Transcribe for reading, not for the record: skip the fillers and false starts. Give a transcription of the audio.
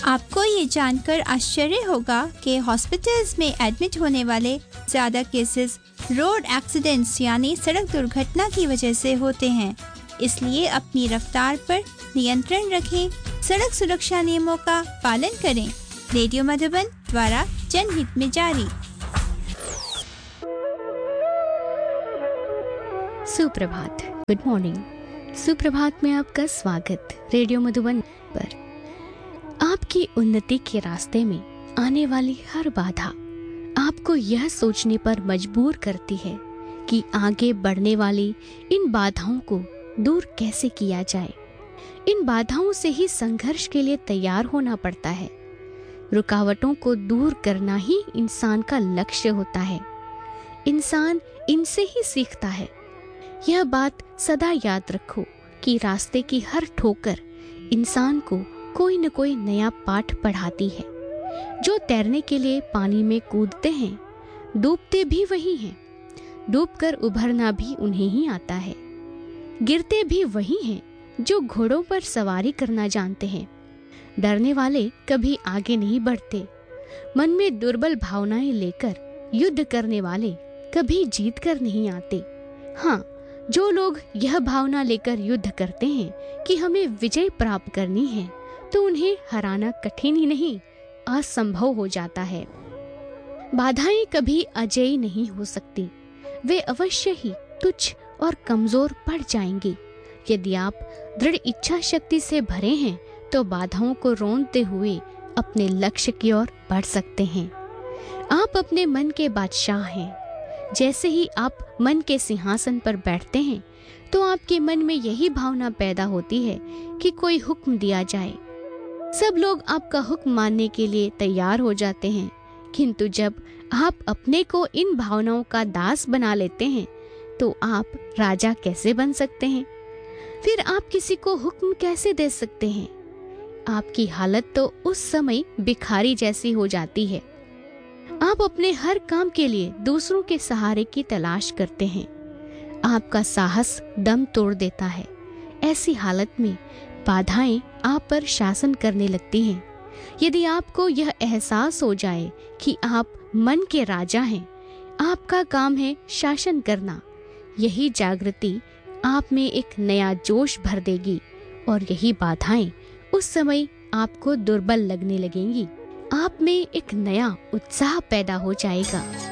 आपको ये जानकर आश्चर्य होगा कि हॉस्पिटल्स में एडमिट होने वाले ज़्यादा केसेस रोड एक्सीडेंट्स यानी सड़क दुर्घटना की वजह से होते हैं। इसलिए अपनी रफ्तार पर नियंत्रण रखें, सड़क सुरक्षा नियमों का पालन करें। रेडियो मधुबन द्वारा जनहित में जारी। सुप्रभात, गुड मॉर्निंग। सुप्रभात में आपका स्वागत रेडियो मधुबन पर। आपकी उन्नति के रास्ते में आने वाली हर बाधा आपको यह सोचने पर मजबूर करती है कि आगे बढ़ने वाली इन बाधाओं को दूर कैसे किया जाए। इन बाधाओं से ही संघर्ष के लिए तैयार होना पड़ता है। रुकावटों को दूर करना ही इंसान का लक्ष्य होता है। इंसान इनसे ही सीखता है। यह बात सदा याद रखो कि रास्ते की हर ठोकर इंसान को कोई न कोई नया पाठ पढ़ाती है। जो तैरने के लिए पानी में कूदते हैं, डूबते भी वही हैं। डूबकर उभरना भी उन्हें ही आता है। गिरते भी वही हैं जो घोड़ों पर सवारी करना जानते हैं। डरने वाले कभी आगे नहीं बढ़ते। मन में दुर्बल भावनाएं लेकर युद्ध करने वाले कभी जीत कर नहीं आते। हाँ, जो लोग यह भावना लेकर युद्ध करते हैं कि हमें विजय प्राप्त करनी है, तो उन्हें हराना कठिन ही नहीं, असंभव हो जाता है। बाधाएं कभी अजेय नहीं हो सकती। वे अवश्य ही तुच्छ और कमजोर पड़ जाएंगी। यदि आप दृढ़ इच्छा शक्ति से भरे हैं तो बाधाओं को रोंदते हुए अपने लक्ष्य की ओर बढ़ सकते हैं। आप अपने मन के बादशाह हैं। जैसे ही आप मन के सिंहासन पर बैठते हैं तो आपके मन में यही भावना पैदा होती है कि कोई हुक्म दिया जाए। सब लोग आपका हुक्म मानने के लिए तैयार हो जाते हैं, किंतु जब आप अपने को इन भावनाओं का दास बना लेते हैं तो आप राजा कैसे बन सकते हैं? फिर आप किसी को हुक्म कैसे दे सकते हैं? आपकी हालत तो उस समय भिखारी जैसी हो जाती है। आप अपने हर काम के लिए दूसरों के सहारे की तलाश करते हैं। आपका साहस दम तोड़ देता है। ऐसी हालत में बाधाएं आप पर शासन करने लगती हैं। यदि आपको यह एहसास हो जाए कि आप मन के राजा हैं, आपका काम है शासन करना, यही जागृति आप में एक नया जोश भर देगी और यही बाधाएं उस समय आपको दुर्बल लगने लगेंगी। आप में एक नया उत्साह पैदा हो जाएगा।